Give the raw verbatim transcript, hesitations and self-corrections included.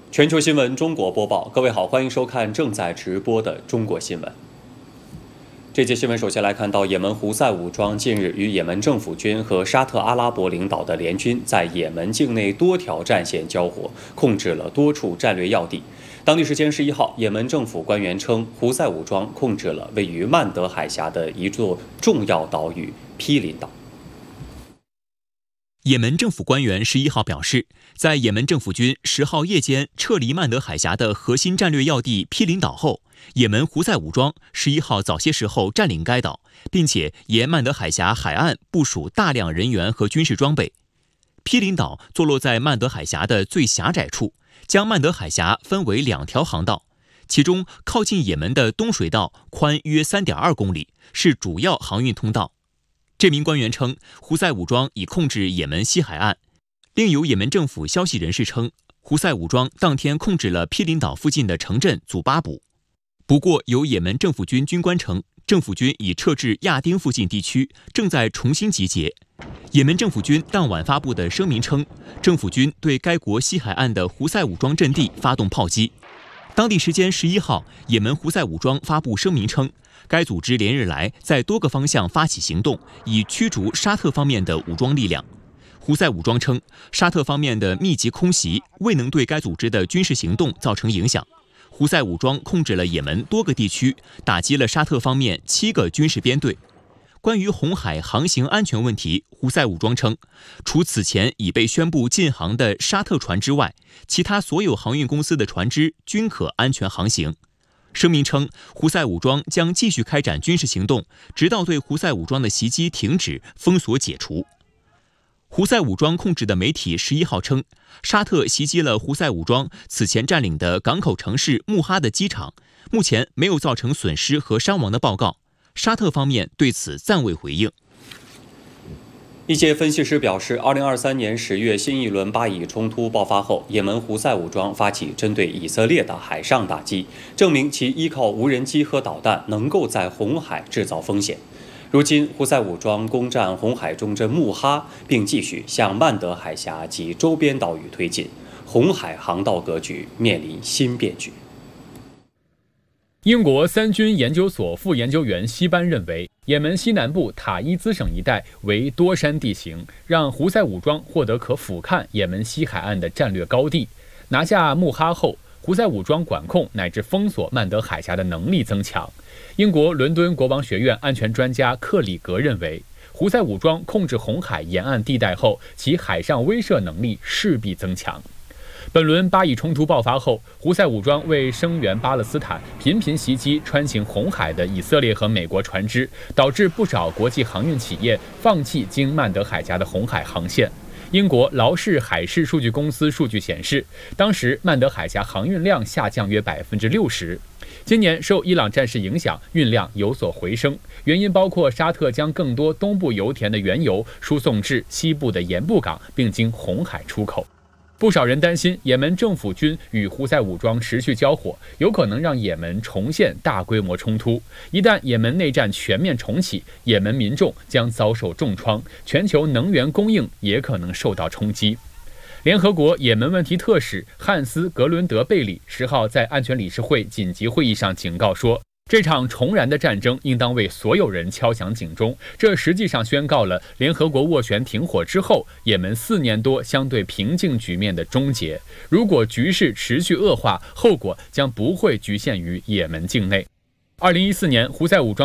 全球新闻中国播报，各位好，欢迎收看正在直播的中国新闻。这节新闻首先来看到，也门胡塞武装近日与也门政府军和沙特阿拉伯领导的联军在也门境内多条战线交火，控制了多处战略要地。当地时间十一号，也门政府官员称，胡塞武装控制了位于曼德海峡的一座重要岛屿毗邻岛。 也门政府官员十一号表示，在也门政府军十号夜间撤离曼德海峡的核心战略要地毗邻岛后，也门胡塞武装十一号早些时候占领该岛，并且沿曼德海峡海岸部署大量人员和军事装备。毗邻岛坐落在曼德海峡的最狭窄处，将曼德海峡分为两条航道，其中靠近也门的东水道宽约 三点二公里，是主要航运通道。这名官员称，胡塞武装已控制也门西海岸。另有也门政府消息人士称，胡塞武装当天控制了毗邻岛附近的城镇祖巴卜。不过，有也门政府军军官称，政府军已撤至亚丁附近地区，正在重新集结。也门政府军当晚发布的声明称，政府军对该国西海岸的胡塞武装阵地发动炮击。当地时间十一号，也门胡塞武装发布声明称，该组织连日来在多个方向发起行动，以驱逐沙特方面的武装力量。胡塞武装称，沙特方面的密集空袭未能对该组织的军事行动造成影响。胡塞武装控制了也门多个地区，打击了沙特方面七个军事编队。关于红海航行安全问题，胡塞武装称，除此前已被宣布禁航的沙特船之外，其他所有航运公司的船只均可安全航行。声明称，胡塞武装将继续开展军事行动，直到对胡塞武装的袭击停止、封锁解除。胡塞武装控制的媒体十一号称，沙特袭击了胡塞武装此前占领的港口城市穆哈的机场，目前没有造成损失和伤亡的报告。沙特方面对此暂未回应。 一些分析师表示，二零二三年十月新一轮巴以冲突爆发后，也门胡塞武装发起针对以色列的海上打击，证明其依靠无人机和导弹能够在红海制造风险。如今，胡塞武装攻占红海中镇穆哈，并继续向曼德海峡及周边岛屿推进，红海航道格局面临新变局。 英国三军研究所副研究员西班认为，也门西南部塔伊兹省一带为多山地形，让胡塞武装获得可俯瞰也门西海岸的战略高地。拿下穆哈后，胡塞武装管控乃至封锁曼德海峡的能力增强。英国伦敦国王学院安全专家克里格认为，胡塞武装控制红海沿岸地带后，其海上威慑能力势必增强。本轮巴以冲突爆发后，胡塞武装为声援巴勒斯坦，频频袭击穿行红海的以色列和美国船只，导致不少国际航运企业放弃经曼德海峡的红海航线。英国劳氏海事数据公司数据显示，当时曼德海峡航运量下降约百分之六十。今年受伊朗战事影响，运量有所回升，原因包括沙特将更多东部油田的原油输送至西部的盐布港，并经红海出口。不少人担心，也门政府军与胡塞武装持续交火，有可能让也门重现大规模冲突。一旦也门内战全面重启，也门民众将遭受重创，全球能源供应也可能受到冲击。联合国也门问题特使汉斯·格伦德贝里十号在安全理事会紧急会议上警告说，这场重燃的战争应当为所有人敲响警钟。这实际上宣告了联合国斡旋停火之后，也门四年多相对平静局面的终结。如果局势持续恶化，后果将不会局限于也门境内。二零一四年，胡塞武装